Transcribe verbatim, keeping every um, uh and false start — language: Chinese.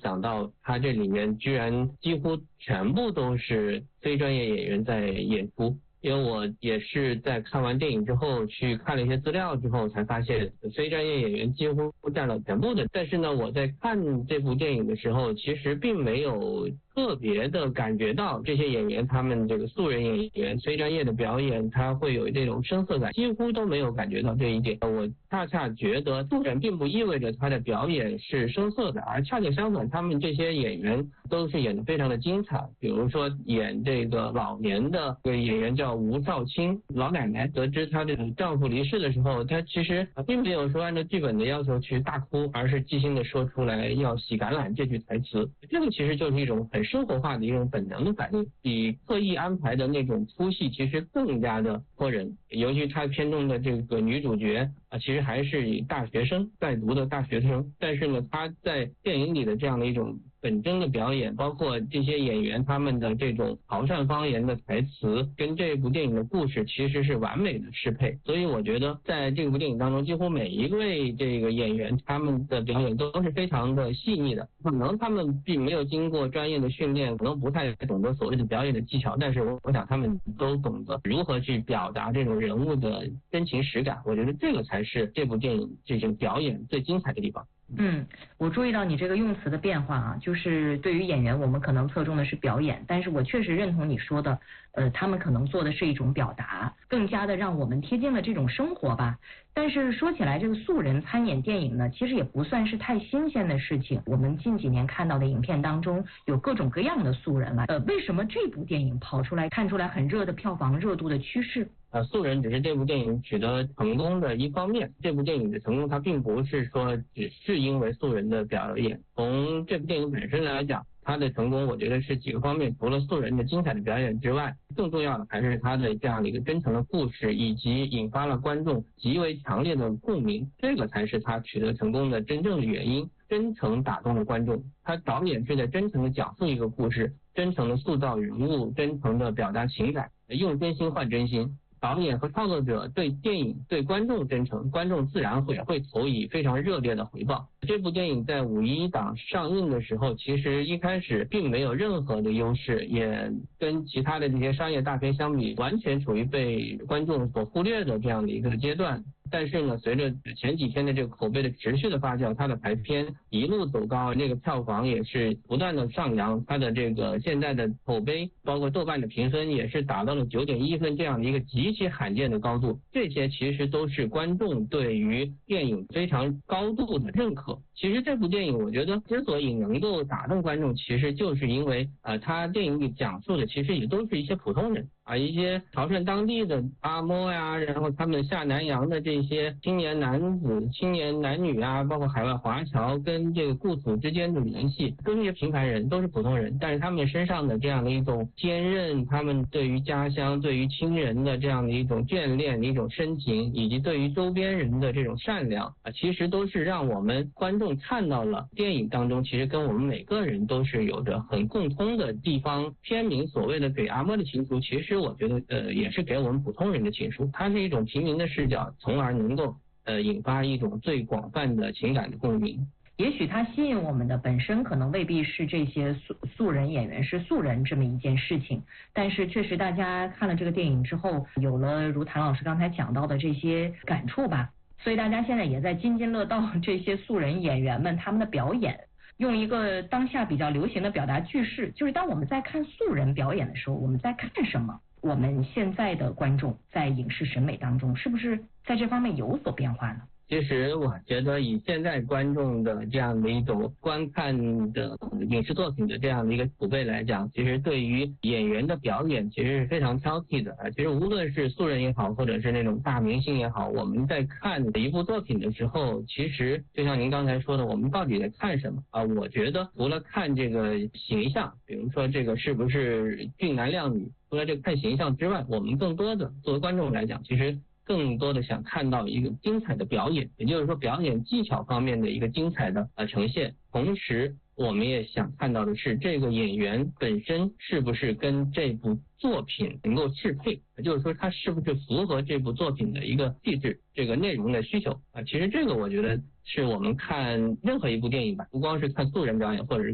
想到他这里面居然几乎全部都是非专业演员在演出。因为我也是在看完电影之后去看了一些资料之后才发现非专业演员几乎占了全部的，但是呢我在看这部电影的时候其实并没有特别的感觉到这些演员他们这个素人演员非专业的表演他会有这种生涩感，几乎都没有感觉到这一点。我恰恰觉得素人并不意味着他的表演是生涩的，而恰恰相反，他们这些演员都是演得非常的精彩。比如说演这个老年的这个演员叫吴少卿，老奶奶得知她这个丈夫离世的时候，她其实并没有说按照剧本的要求去大哭，而是即兴的说出来要洗橄榄这句台词。这个其实就是一种很生活化的一种本能的反应，比刻意安排的那种粗戏其实更加的戳人。尤其他片中的这个女主角啊，其实还是以大学生在读的大学生，但是呢她在电影里的这样的一种本真的表演，包括这些演员他们的这种潮汕方言的台词，跟这部电影的故事其实是完美的适配。所以我觉得在这部电影当中，几乎每一位这个演员他们的表演都是非常的细腻的。可能他们并没有经过专业的训练，可能不太懂得所谓的表演的技巧，但是我我想他们都懂得如何去表达这种人物的真情实感。我觉得这个才是这部电影这种表演最精彩的地方。 嗯，我注意到你这个用词的变化啊，就是对于演员我们可能侧重的是表演，但是我确实认同你说的，呃，他们可能做的是一种表达，更加的让我们贴近了这种生活吧。但是说起来，这个素人参演电影呢，其实也不算是太新鲜的事情。我们近几年看到的影片当中有各种各样的素人了，呃，为什么这部电影跑出来看出来很热的票房热度的趋势？ 呃，素人只是这部电影取得成功的一方面，这部电影的成功它并不是说只是因为素人的表演。从这部电影本身来讲，它的成功我觉得是几个方面，除了素人的精彩的表演之外，更重要的还是它的这样的一个真诚的故事，以及引发了观众极为强烈的共鸣，这个才是它取得成功的真正的原因。真诚打动了观众，他导演是在真诚的讲述一个故事，真诚的塑造人物，真诚的表达情感，用真心换真心。导演和创作者对电影对观众真诚，观众自然会会投以非常热烈的回报。这部电影在五一档上映的时候，其实一开始并没有任何的优势，也跟其他的这些商业大片相比，完全处于被观众所忽略的这样的一个阶段。但是呢，随着前几天的这个口碑的持续的发酵，它的排片一路走高，这个票房也是不断的上扬，它的这个现在的口碑包括豆瓣的评分也是达到了 九点一 分这样的一个极其罕见的高度，这些其实都是观众对于电影非常高度的认可。其实这部电影我觉得之所以能够打动观众，其实就是因为呃，它电影里讲述的其实也都是一些普通人啊，一些潮汕当地的阿嬷呀，然后他们下南洋的这些青年男子、青年男女啊，包括海外华侨跟这个故土之间的联系，都是一些平凡人，都是普通人，但是他们身上的这样的一种坚韧，他们对于家乡、对于亲人的这样的一种眷恋、一种深情，以及对于周边人的这种善良啊，其实都是让我们观众看到了电影当中，其实跟我们每个人都是有着很共通的地方。片名所谓的给阿嬷的情书，其实我觉得呃也是给我们普通人的情书，它是一种平民的视角，从而能够呃引发一种最广泛的情感的共鸣。 也许它吸引我们的本身可能未必是这些素素人演员是素人这么一件事情，但是确实大家看了这个电影之后，有了如谭老师刚才讲到的这些感触吧，所以大家现在也在津津乐道这些素人演员们他们的表演。用一个当下比较流行的表达句式，就是当我们在看素人表演的时候，我们在看什么？我们现在的观众在影视审美当中是不是在这方面有所变化呢？ 其实我觉得以现在观众的这样的一种观看的影视作品的这样的一个储备来讲，其实对于演员的表演其实是非常挑剔的啊。其实无论是素人也好，或者是那种大明星也好，我们在看一部作品的时候，其实就像您刚才说的，我们到底在看什么啊？我觉得除了看这个形象，比如说这个是不是俊男靓女，除了这个看形象之外，我们更多的作为观众来讲，其实更多的想看到一个精彩的表演，也就是说表演技巧方面的一个精彩的呃呈现，同时我们也想看到的是这个演员本身是不是跟这部作品能够适配，也就是说他是不是符合这部作品的一个气质、这个内容的需求啊。其实这个我觉得是我们看任何一部电影吧，不光是看素人表演，或者是